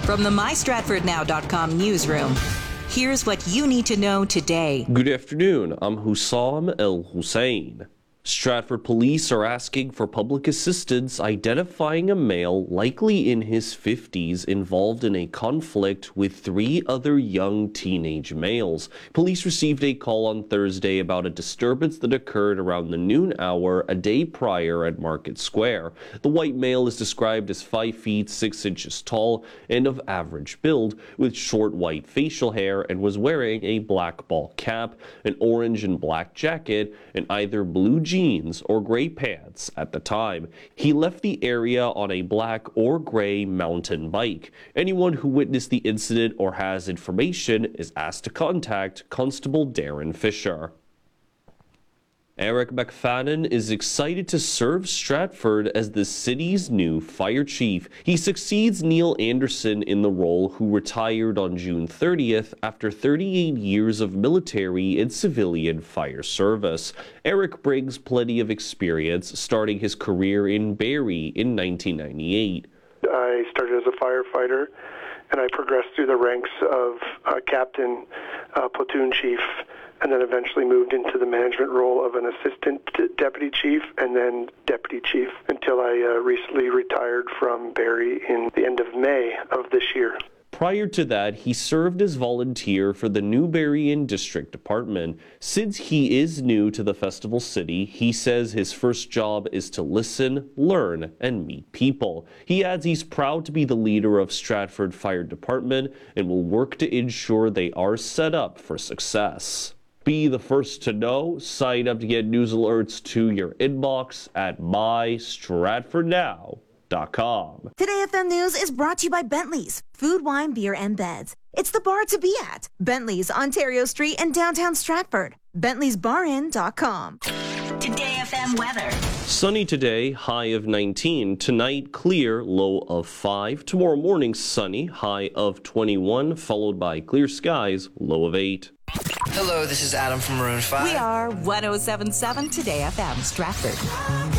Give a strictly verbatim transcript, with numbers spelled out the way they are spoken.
From the my stratford now dot com newsroom, here's what you need to know today. Good afternoon. I'm Hussam El Hussein. Stratford police are asking for public assistance identifying a male likely in his fifties involved in a conflict with three other young teenage males. Police received a call on Thursday about a disturbance that occurred around the noon hour a day prior at Market Square. The white male is described as five feet six inches tall and of average build, with short white facial hair, and was wearing a black ball cap, an orange and black jacket, and either blue jeans or gray pants at the time. He left the area on a black or gray mountain bike. Anyone who witnessed the incident or has information is asked to contact Constable Darren Fisher. Eric McFadden is excited to serve Stratford as the city's new fire chief. He succeeds Neil Anderson in the role, who retired on June thirtieth after thirty-eight years of military and civilian fire service. Eric brings plenty of experience, starting his career in Barrie in nineteen ninety-eight. I started as a firefighter, and I progressed through the ranks of uh, captain, uh, platoon chief, and then eventually moved into the management role of an assistant deputy chief and then deputy chief until I uh, recently retired from Barrie in the end of May of this year. Prior to that, he served as volunteer for the Newberrien District Department. Since he is new to the Festival City, he says his first job is to listen, learn, and meet people. He adds he's proud to be the leader of Stratford Fire Department and will work to ensure they are set up for success. Be the first to know. Sign up to get news alerts to your inbox at my stratford now dot com. Today F M News is brought to you by Bentley's, food, wine, beer, and beds. It's the bar to be at. Bentley's, Ontario Street in downtown Stratford. bentley's bar inn dot com. Today F M weather. Sunny today, high of nineteen. Tonight, clear, low of five. Tomorrow morning, sunny, high of twenty-one, followed by clear skies, low of eight. Hello, this is Adam from Maroon five. We are one oh seven point seven Today F M Stratford.